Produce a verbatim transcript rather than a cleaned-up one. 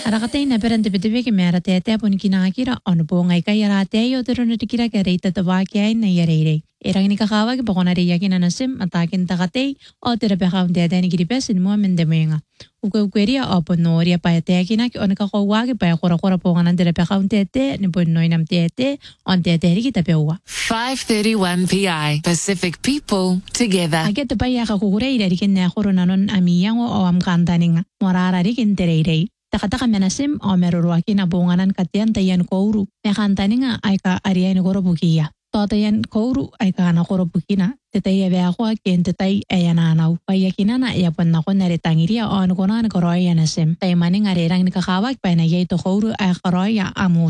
Arakatay na perante bitibiki mera tete pun kinakira ono po ngay kaya rate yo tero na tikira kaya rita tabaki ay na yarere. Irang ni kakawag pa kung nariyakin na nasim atakin takatay o tira pa kaun tete ni kiripesin mo amende mo nga. Ukawkweria o ponoria pa yate na ki ono kakawag pa ya kura kura po nga nandira pa kaun tete ni punoy nam tete on tete ri kita pewa. five thirty-one P I Pacific People Together. Agad pa ya kakukure ira rikin na kuro nanon amiyang o am kantaning morara rikin tere Takataka menasim o meruruaki na bunganan katian tayan kouru. Nekantani nga ay ka ariay ni korobukiya. Totayan kouru ay ka na korobukina. Tetay ebe ako akin tetay ayananaw. Payakina na iyapan na ko naritangiria o ano ko na nagkaroy yanasim. Tay maning arirang nikakawag pa na yay to kouru ay karoy amu.